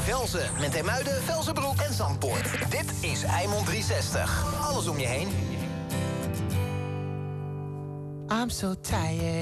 Velzen met Hemuiden, Velzenbroek en Zandpoort. Dit is Eimond 360. Alles om je heen. I'm so tired.